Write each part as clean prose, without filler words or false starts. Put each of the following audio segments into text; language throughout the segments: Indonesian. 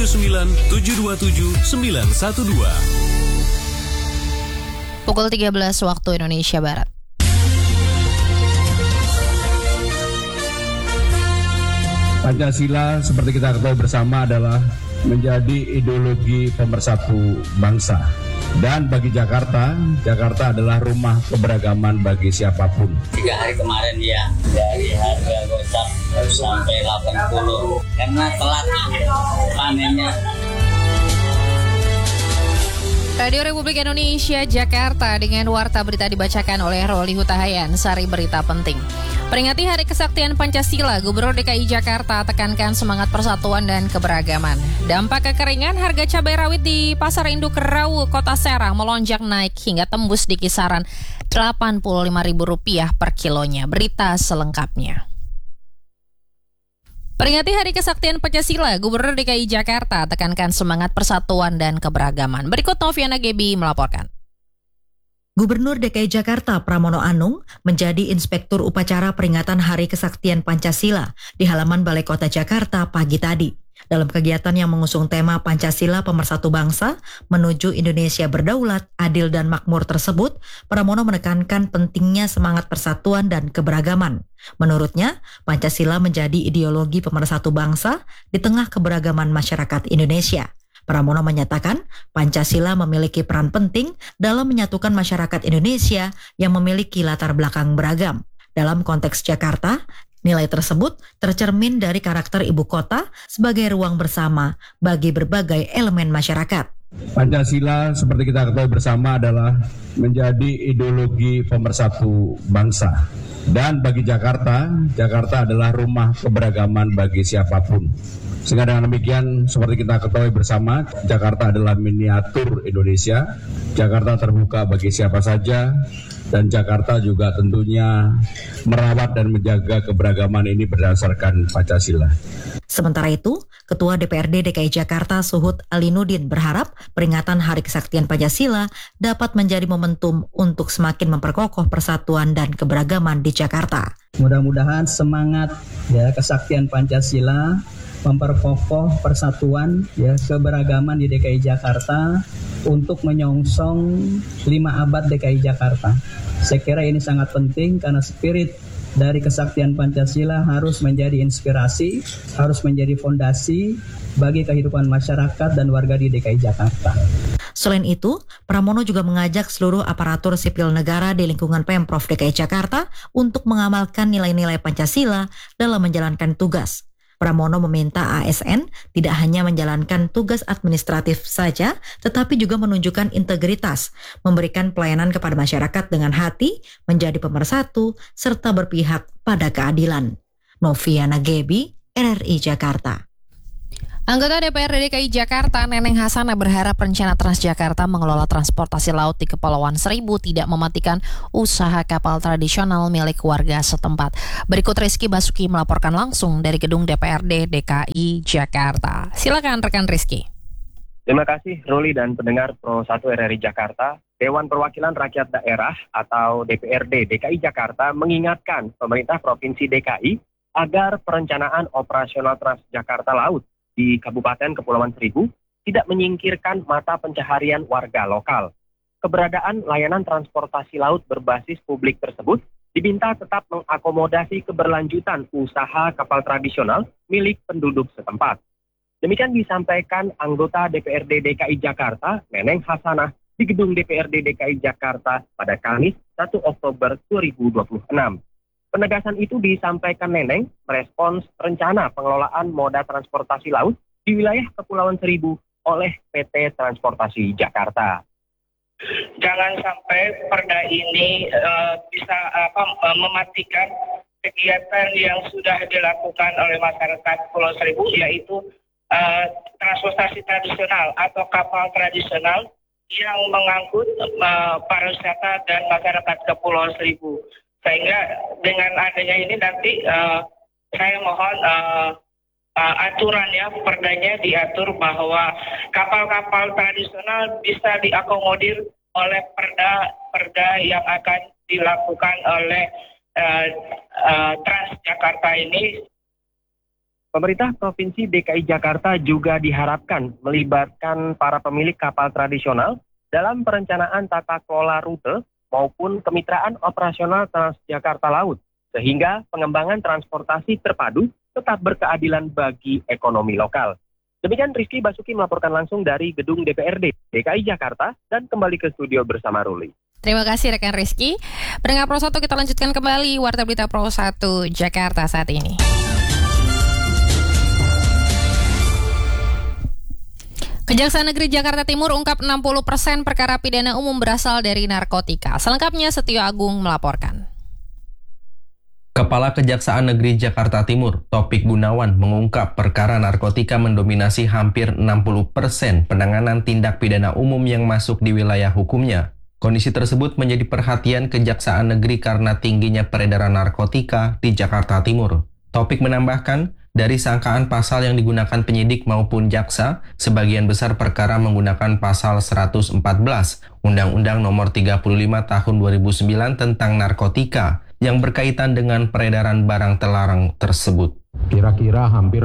0879 727 912. Pukul 13 waktu Indonesia Barat. Pancasila seperti kita ketahui bersama adalah menjadi ideologi pemersatu bangsa. Dan bagi Jakarta, Jakarta adalah rumah keberagaman bagi siapapun. 3 hari kemarin ya, dari harga gocap sampai 80 karena telat panennya. Radio Republik Indonesia Jakarta dengan warta berita dibacakan oleh Roli Hutahayan. Sari berita penting. Peringati Hari Kesaktian Pancasila, Gubernur DKI Jakarta tekankan semangat persatuan dan keberagaman. Dampak kekeringan, harga cabai rawit di Pasar Induk Rawu, Kota Serang melonjak naik hingga tembus di kisaran Rp85.000 per kilonya. Berita selengkapnya. Peringati Hari Kesaktian Pancasila, Gubernur DKI Jakarta tekankan semangat persatuan dan keberagaman. Berikut Noviana Gebi melaporkan. Gubernur DKI Jakarta Pramono Anung menjadi inspektur upacara peringatan Hari Kesaktian Pancasila di halaman Balai Kota Jakarta pagi tadi. Dalam kegiatan yang mengusung tema Pancasila Pemersatu Bangsa menuju Indonesia berdaulat, adil dan makmur tersebut, Pramono menekankan pentingnya semangat persatuan dan keberagaman. Menurutnya, Pancasila menjadi ideologi pemersatu bangsa di tengah keberagaman masyarakat Indonesia. Pramono menyatakan Pancasila memiliki peran penting dalam menyatukan masyarakat Indonesia yang memiliki latar belakang beragam. Dalam konteks Jakarta, nilai tersebut tercermin dari karakter ibu kota sebagai ruang bersama bagi berbagai elemen masyarakat. Pancasila seperti kita ketahui bersama adalah menjadi ideologi pemersatu bangsa. Dan bagi Jakarta, Jakarta adalah rumah keberagaman bagi siapapun. Sehingga dengan demikian, seperti kita ketahui bersama, Jakarta adalah miniatur Indonesia. Jakarta terbuka bagi siapa saja, dan Jakarta juga tentunya merawat dan menjaga keberagaman ini berdasarkan Pancasila. Sementara itu, Ketua DPRD DKI Jakarta Suhud Alinuddin berharap peringatan Hari Kesaktian Pancasila dapat menjadi momentum untuk semakin memperkokoh persatuan dan keberagaman di Jakarta. Mudah-mudahan semangat kesaktian Pancasila memperkokoh persatuan keberagaman di DKI Jakarta untuk menyongsong 5 abad DKI Jakarta. Saya kira ini sangat penting karena spirit dari kesaktian Pancasila harus menjadi inspirasi, harus menjadi fondasi bagi kehidupan masyarakat dan warga di DKI Jakarta. Selain itu, Pramono juga mengajak seluruh aparatur sipil negara di lingkungan Pemprov DKI Jakarta untuk mengamalkan nilai-nilai Pancasila dalam menjalankan tugas. Pramono meminta ASN tidak hanya menjalankan tugas administratif saja, tetapi juga menunjukkan integritas, memberikan pelayanan kepada masyarakat dengan hati, menjadi pemersatu, serta berpihak pada keadilan. Noviana Gebi, RRI Jakarta. Anggota DPRD DKI Jakarta Neneng Hasanah berharap rencana Transjakarta mengelola transportasi laut di Kepulauan Seribu tidak mematikan usaha kapal tradisional milik warga setempat. Berikut Rizky Basuki melaporkan langsung dari gedung DPRD DKI Jakarta. Silakan rekan Rizky. Terima kasih Ruli dan pendengar Pro 1 RRI Jakarta. Dewan Perwakilan Rakyat Daerah atau DPRD DKI Jakarta mengingatkan pemerintah Provinsi DKI agar perencanaan operasional Transjakarta Laut di Kabupaten Kepulauan Seribu tidak menyingkirkan mata pencaharian warga lokal. Keberadaan layanan transportasi laut berbasis publik tersebut diminta tetap mengakomodasi keberlanjutan usaha kapal tradisional milik penduduk setempat. Demikian disampaikan anggota DPRD DKI Jakarta, Neneng Hasanah, di gedung DPRD DKI Jakarta pada Kamis 1 Oktober 2026. Penegasan itu disampaikan Neneng merespons rencana pengelolaan moda transportasi laut di wilayah Kepulauan Seribu oleh PT Transportasi Jakarta. Jangan sampai perda ini bisa mematikan kegiatan yang sudah dilakukan oleh masyarakat Pulau Seribu, yaitu transportasi tradisional atau kapal tradisional yang mengangkut pariwisata dan masyarakat Kepulauan Seribu. Sehingga dengan adanya ini nanti saya mohon aturannya, perdanya diatur bahwa kapal-kapal tradisional bisa diakomodir oleh perda yang akan dilakukan oleh Transjakarta ini. Pemerintah Provinsi DKI Jakarta juga diharapkan melibatkan para pemilik kapal tradisional dalam perencanaan tata kelola rute maupun kemitraan operasional Transjakarta Laut, sehingga pengembangan transportasi terpadu tetap berkeadilan bagi ekonomi lokal. Demikian Rizky Basuki melaporkan langsung dari Gedung DPRD DKI Jakarta dan kembali ke studio bersama Ruli. Terima kasih rekan Rizky. Pendengar Pro 1, kita lanjutkan kembali Warta Berita Pro 1 Jakarta saat ini. Kejaksaan Negeri Jakarta Timur ungkap 60% perkara pidana umum berasal dari narkotika. Selengkapnya Setio Agung melaporkan. Kepala Kejaksaan Negeri Jakarta Timur, Topik Gunawan, mengungkap perkara narkotika mendominasi hampir 60% penanganan tindak pidana umum yang masuk di wilayah hukumnya. Kondisi tersebut menjadi perhatian Kejaksaan Negeri karena tingginya peredaran narkotika di Jakarta Timur. Topik menambahkan, dari sangkaan pasal yang digunakan penyidik maupun jaksa, sebagian besar perkara menggunakan pasal 114 Undang-Undang Nomor 35 Tahun 2009 tentang narkotika yang berkaitan dengan peredaran barang terlarang tersebut. Kira-kira hampir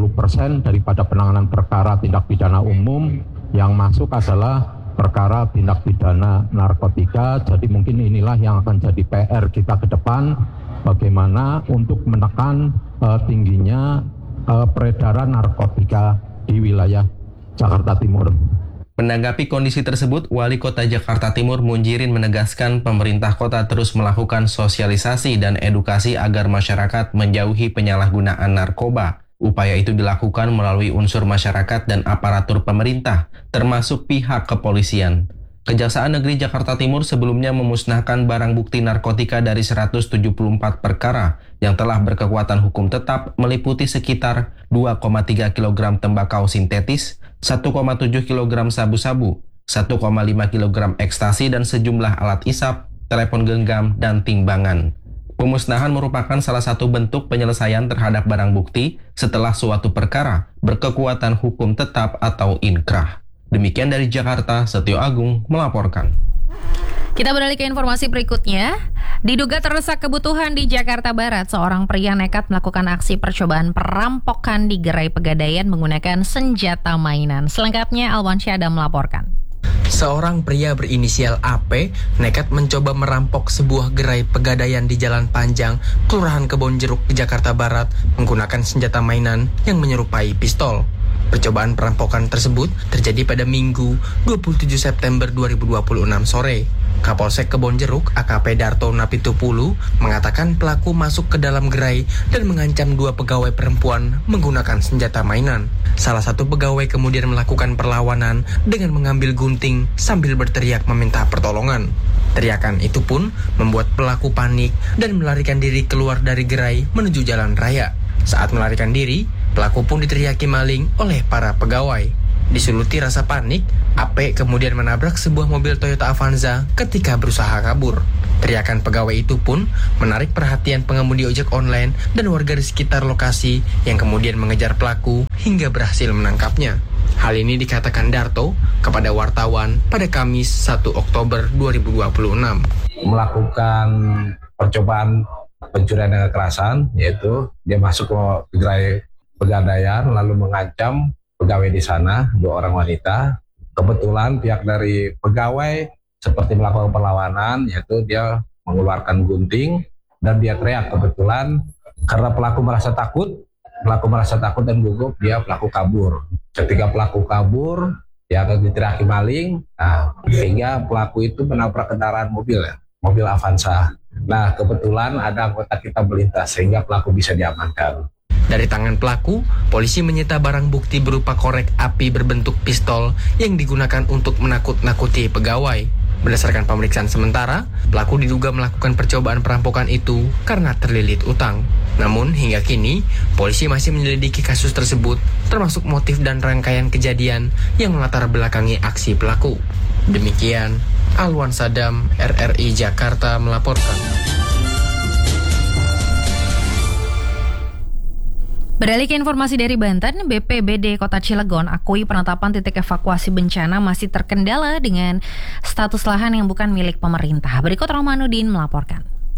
60% daripada penanganan perkara tindak pidana umum yang masuk adalah perkara tindak pidana narkotika. Jadi mungkin inilah yang akan jadi PR kita ke depan, bagaimana untuk menekan tingginya peredaran narkotika di wilayah Jakarta Timur. Menanggapi kondisi tersebut, Wali Kota Jakarta Timur Munjirin menegaskan pemerintah kota terus melakukan sosialisasi dan edukasi agar masyarakat menjauhi penyalahgunaan narkoba. Upaya itu dilakukan melalui unsur masyarakat dan aparatur pemerintah, termasuk pihak kepolisian. Kejaksaan Negeri Jakarta Timur sebelumnya memusnahkan barang bukti narkotika dari 174 perkara yang telah berkekuatan hukum tetap, meliputi sekitar 2,3 kg tembakau sintetis, 1,7 kg sabu-sabu, 1,5 kg ekstasi dan sejumlah alat isap, telepon genggam, dan timbangan. Pemusnahan merupakan salah satu bentuk penyelesaian terhadap barang bukti setelah suatu perkara berkekuatan hukum tetap atau inkrah. Demikian dari Jakarta, Setio Agung melaporkan. Kita beralih ke informasi berikutnya. Diduga terdesak kebutuhan di Jakarta Barat, seorang pria nekat melakukan aksi percobaan perampokan di gerai Pegadaian menggunakan senjata mainan. Selengkapnya Alwan Syahda melaporkan. Seorang pria berinisial AP nekat mencoba merampok sebuah gerai Pegadaian di Jalan Panjang, Kelurahan Kebonjeruk, Jakarta Barat menggunakan senjata mainan yang menyerupai pistol. Percobaan perampokan tersebut terjadi pada Minggu 27 September 2026 sore. Kapolsek Kebonjeruk AKP Darto Napitupulu mengatakan pelaku masuk ke dalam gerai dan mengancam dua pegawai perempuan menggunakan senjata mainan. Salah satu pegawai kemudian melakukan perlawanan dengan mengambil gunting sambil berteriak meminta pertolongan. Teriakan itu pun membuat pelaku panik dan melarikan diri keluar dari gerai menuju jalan raya. Saat melarikan diri, pelaku pun diteriaki maling oleh para pegawai. Disuluti rasa panik, AP kemudian menabrak sebuah mobil Toyota Avanza ketika berusaha kabur. Teriakan pegawai itu pun menarik perhatian pengemudi ojek online dan warga di sekitar lokasi yang kemudian mengejar pelaku hingga berhasil menangkapnya. Hal ini dikatakan Darto kepada wartawan pada Kamis 1 Oktober 2026. Melakukan percobaan pencurian dengan kekerasan, yaitu dia masuk ke gerai Pegadaian lalu mengancam pegawai di sana, dua orang wanita. Kebetulan pihak dari pegawai seperti melakukan perlawanan, yaitu dia mengeluarkan gunting dan dia teriak. Kebetulan karena pelaku merasa takut dan gugup, dia pelaku kabur. Ketika pelaku kabur, dia akan diteriaki maling, sehingga pelaku itu menabrak kendaraan mobil Avanza. Nah, kebetulan ada anggota kita melintas sehingga pelaku bisa diamankan. Dari tangan pelaku, polisi menyita barang bukti berupa korek api berbentuk pistol yang digunakan untuk menakut-nakuti pegawai. Berdasarkan pemeriksaan sementara, pelaku diduga melakukan percobaan perampokan itu karena terlilit utang. Namun hingga kini, polisi masih menyelidiki kasus tersebut, termasuk motif dan rangkaian kejadian yang melatar belakangi aksi pelaku. Demikian, Alwan Sadam, RRI Jakarta melaporkan. Beralih ke informasi dari Banten, BPBD Kota Cilegon akui penetapan titik evakuasi bencana masih terkendala dengan status lahan yang bukan milik pemerintah. Berikut Romanudin melaporkan.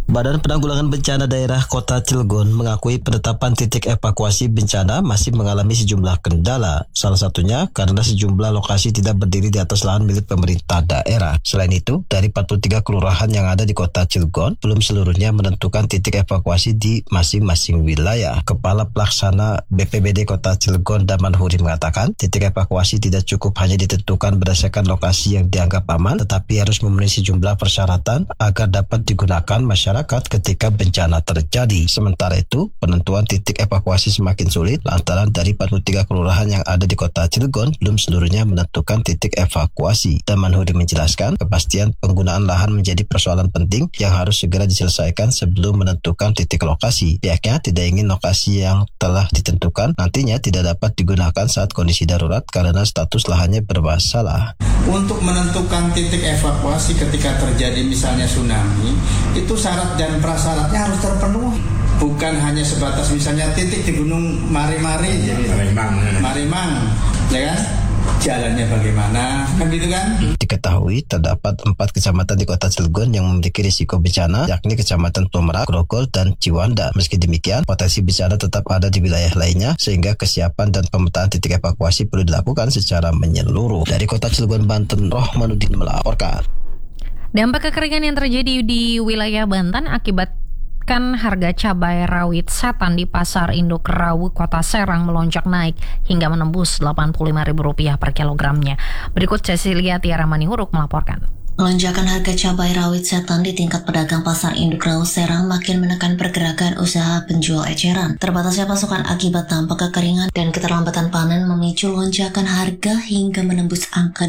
Badan Penanggulangan Bencana Daerah Kota Cilegon mengakui penetapan titik evakuasi bencana masih mengalami sejumlah kendala. Salah satunya karena sejumlah lokasi tidak berdiri di atas lahan milik pemerintah daerah. Selain itu, dari 43 kelurahan yang ada di Kota Cilegon, belum seluruhnya menentukan titik evakuasi di masing-masing wilayah. Kepala Pelaksana BPBD Kota Cilegon, Daman Huri, mengatakan titik evakuasi tidak cukup hanya ditentukan berdasarkan lokasi yang dianggap aman, tetapi harus memenuhi sejumlah persyaratan agar dapat digunakan masyarakat ketika bencana terjadi. Sementara itu, penentuan titik evakuasi semakin sulit lantaran dari 43 kelurahan yang ada di Kota Cilegon belum seluruhnya menentukan titik evakuasi. Daman Hudi menjelaskan, kepastian penggunaan lahan menjadi persoalan penting yang harus segera diselesaikan sebelum menentukan titik lokasi. Pihaknya tidak ingin lokasi yang telah ditentukan nantinya tidak dapat digunakan saat kondisi darurat karena status lahannya bermasalah. Untuk menentukan titik evakuasi ketika terjadi misalnya tsunami, itu syarat dan prasyaratnya harus terpenuhi. Bukan hanya sebatas misalnya titik di Gunung Mari-Mari, Marimang, ya kan? Jalannya bagaimana, kan gitu kan? Diketahui terdapat 4 kecamatan di Kota Cilegon yang memiliki risiko bencana, yakni Kecamatan Plomerak, Grogol, dan Ciwanda. Meski demikian, potensi bencana tetap ada di wilayah lainnya, sehingga kesiapan dan pemetaan titik evakuasi perlu dilakukan secara menyeluruh. Dari Kota Cilegon, Banten, Rohmanuddin melaporkan. Dampak kekeringan yang terjadi di wilayah Banten akibatkan harga cabai rawit setan di Pasar Induk Rawu Kota Serang melonjak naik hingga menembus Rp85.000 per kilogramnya. Berikut Cecilia Tiara Manihuruk melaporkan. Lonjakan harga cabai rawit setan di tingkat pedagang Pasar Induk Rawu Serang makin menekan pergerakan usaha penjual eceran. Terbatasnya pasokan akibat dampak kekeringan dan keterlambatan panen memicu lonjakan harga hingga menembus angka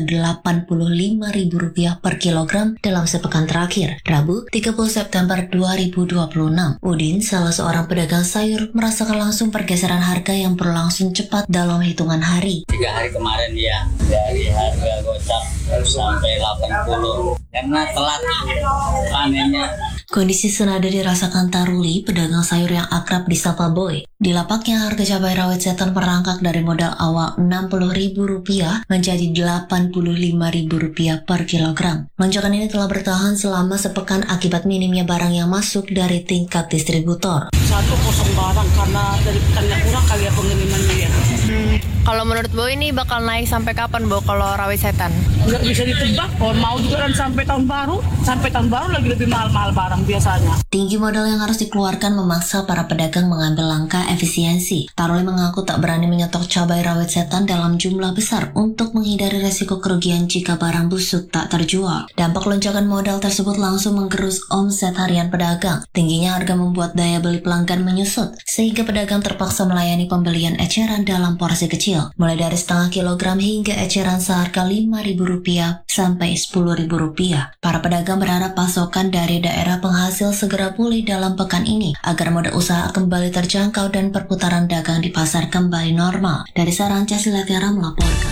Rp85.000 per kilogram dalam sepekan terakhir. Rabu, 30 September 2026, Udin, salah seorang pedagang sayur, merasakan langsung pergeseran harga yang berlangsung cepat dalam hitungan hari. 3 hari kemarin ya, dari harga gocap sampai 80 karena telat panennya. Kondisi senada dirasakan Taruli, pedagang sayur yang akrab disapa Boy. Di lapaknya harga cabai rawit setan merangkak dari modal awal Rp60.000 menjadi Rp85.000 per kilogram. Lonjakan ini telah bertahan selama sepekan akibat minimnya barang yang masuk dari tingkat distributor. Satu kosong barang karena dari petani kurang kali ya pengirimannya ya. Kalau menurut Boy ini bakal naik sampai kapan Bo kalau rawit setan? Nggak bisa ditebak, kalau mau juga kan sampai tahun baru lagi lebih mahal-mahal barang biasanya. Tinggi modal yang harus dikeluarkan memaksa para pedagang mengambil langkah efisiensi. Taruli mengaku tak berani menyetok cabai rawit setan dalam jumlah besar untuk menghindari resiko kerugian jika barang busuk tak terjual. Dampak lonjakan modal tersebut langsung menggerus omset harian pedagang. Tingginya harga membuat daya beli pelanggan menyusut, sehingga pedagang terpaksa melayani pembelian eceran dalam porsi kecil, mulai dari setengah kilogram hingga eceran seharga Rp5.000 sampai Rp10.000. Para pedagang berharap pasokan dari daerah penghasil segera pulih dalam pekan ini agar modal usaha kembali terjangkau dan perputaran dagang di pasar kembali normal. Dari Serang, Cecilia Tiara melaporkan.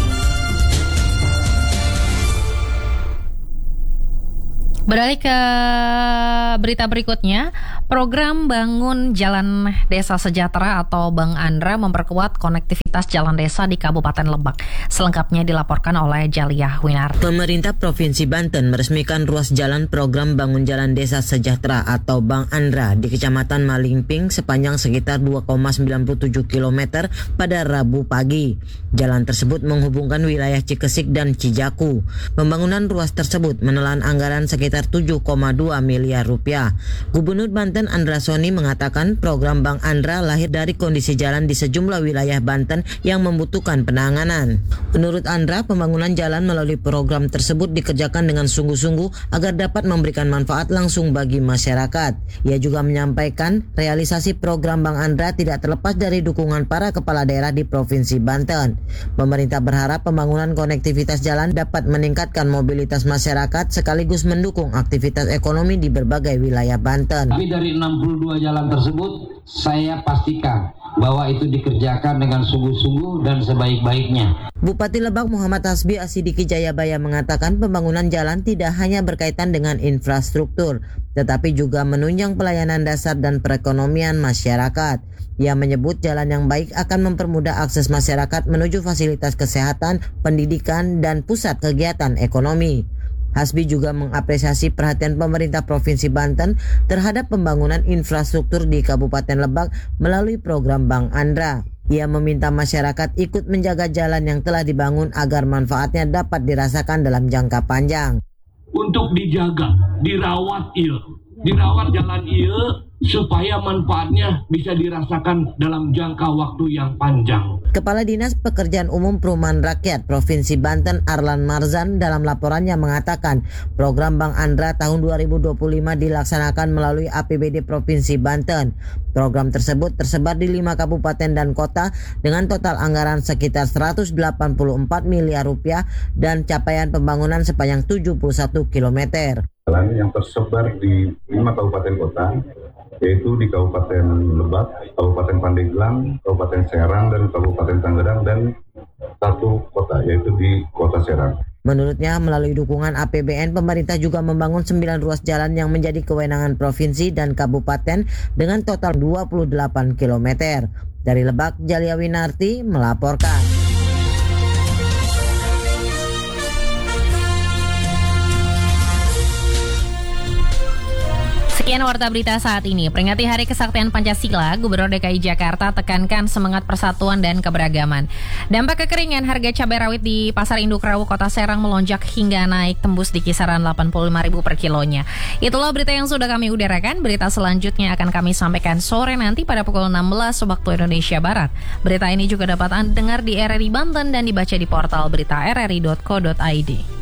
Beralih ke berita berikutnya, program Bangun Jalan Desa Sejahtera atau Bang Andra memperkuat konektivitas jalan desa di Kabupaten Lebak. Selengkapnya dilaporkan oleh Jaliyah Winarti. Pemerintah Provinsi Banten meresmikan ruas jalan program Bangun Jalan Desa Sejahtera atau Bang Andra di Kecamatan Malingping sepanjang sekitar 2,97 km pada Rabu pagi. Jalan tersebut menghubungkan wilayah Cikesik dan Cijaku. Pembangunan ruas tersebut menelan anggaran sekitar 7,2 miliar rupiah. Gubernur Banten Andra Soni mengatakan program Bang Andra lahir dari kondisi jalan di sejumlah wilayah Banten yang membutuhkan penanganan. Menurut Andra, pembangunan jalan melalui program tersebut dikerjakan dengan sungguh-sungguh agar dapat memberikan manfaat langsung bagi masyarakat. Ia juga menyampaikan realisasi program Bang Andra tidak terlepas dari dukungan para kepala daerah di Provinsi Banten. Pemerintah berharap pembangunan konektivitas jalan dapat meningkatkan mobilitas masyarakat sekaligus mendukung aktivitas ekonomi di berbagai wilayah Banten. Tapi dari 62 jalan tersebut, saya pastikan bahwa itu dikerjakan dengan sungguh-sungguh dan sebaik-baiknya. Bupati Lebak Muhammad Hasbi Asidiki Jayabaya mengatakan pembangunan jalan tidak hanya berkaitan dengan infrastruktur, tetapi juga menunjang pelayanan dasar dan perekonomian masyarakat. Ia menyebut jalan yang baik akan mempermudah akses masyarakat menuju fasilitas kesehatan, pendidikan, dan pusat kegiatan ekonomi. Hasbi juga mengapresiasi perhatian pemerintah Provinsi Banten terhadap pembangunan infrastruktur di Kabupaten Lebak melalui program Bang Andra. Ia meminta masyarakat ikut menjaga jalan yang telah dibangun agar manfaatnya dapat dirasakan dalam jangka panjang. Untuk dijaga, dirawat jalan supaya manfaatnya bisa dirasakan dalam jangka waktu yang panjang. Kepala Dinas Pekerjaan Umum Perumahan Rakyat Provinsi Banten Arlan Marzan dalam laporannya mengatakan program Bang Andra tahun 2025 dilaksanakan melalui APBD Provinsi Banten. Program tersebut tersebar di 5 kabupaten dan kota dengan total anggaran sekitar 184 miliar rupiah dan capaian pembangunan sepanjang 71 km. Jalan yang tersebar di 5 kabupaten kota, yaitu di Kabupaten Lebak, Kabupaten Pandeglang, Kabupaten Serang, dan Kabupaten Tangerang, dan 1 kota, yaitu di Kota Serang. Menurutnya, melalui dukungan APBN, pemerintah juga membangun 9 ruas jalan yang menjadi kewenangan provinsi dan kabupaten dengan total 28 km. Dari Lebak, Jalia Winarti melaporkan. Sekian Warta Berita saat ini. Peringati Hari Kesaktian Pancasila, Gubernur DKI Jakarta tekankan semangat persatuan dan keberagaman. Dampak kekeringan, harga cabai rawit di Pasar Induk Rawu Kota Serang melonjak hingga naik tembus di kisaran 85.000 per kilonya. Itulah berita yang sudah kami udarakan. Berita selanjutnya akan kami sampaikan sore nanti pada pukul 16 waktu Indonesia Barat. Berita ini juga dapat Anda dengar di RRI Banten dan dibaca di portal berita rri.co.id.